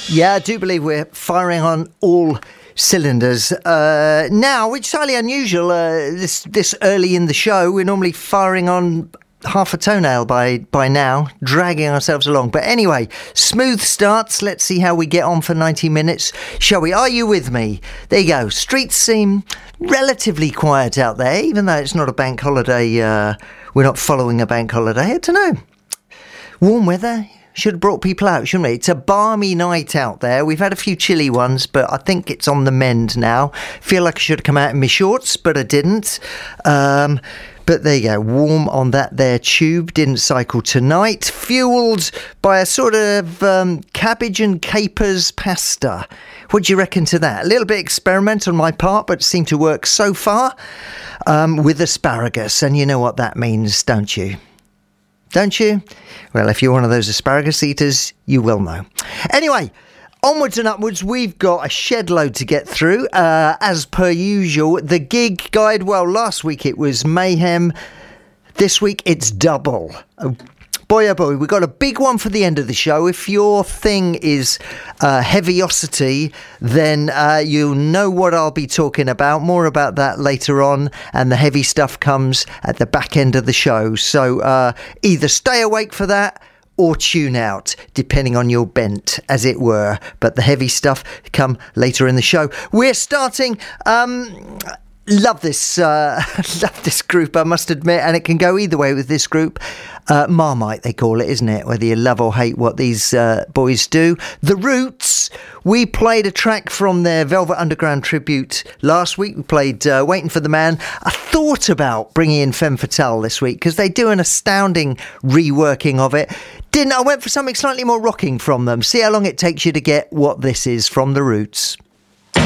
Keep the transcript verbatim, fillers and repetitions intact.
Yeah, I do believe we're firing on all cylinders uh, now, which is highly unusual uh, this this early in the show. We're normally firing on half a toenail by by now, dragging ourselves along. But anyway, smooth starts. Let's see how we get on for ninety minutes, shall we? Are you with me? There you go. Streets seem relatively quiet out there, even though it's not a bank holiday. Uh, we're not following a bank holiday. I don't know. Warm weather. Should have brought people out, shouldn't we? It's a balmy night out there. We've had a few chilly ones, but I think it's on the mend now. Feel like I should have come out in my shorts, but I didn't. Um, but there you go. Warm on that there tube. Didn't cycle tonight. Fuelled by a sort of um, cabbage and capers pasta. What do you reckon to that? A little bit experimental on my part, but it seemed to work so far um, with asparagus. And you know what that means, don't you? Don't you? Well, if you're one of those asparagus eaters, you will know. Anyway, onwards and upwards, we've got a shed load to get through. Uh, as per usual, the gig guide, well, last week it was mayhem. This week it's double. Oh, boy, oh boy, we've got a big one for the end of the show. If your thing is uh, heaviosity, then uh, you'll know what I'll be talking about. More about that later on. And the heavy stuff comes at the back end of the show. So uh, either stay awake for that or tune out, depending on your bent, as it were. But the heavy stuff come later in the show. We're starting... Um, Love this, uh, love this group, I must admit, and it can go either way with this group. Uh, Marmite, they call it, isn't it? Whether you love or hate what these uh, boys do. The Roots, we played a track from their Velvet Underground tribute last week. We played uh, Waiting for the Man. I thought about bringing in Femme Fatale this week because they do an astounding reworking of it. Didn't I? Went for something slightly more rocking from them. See how long it takes you to get what this is from The Roots.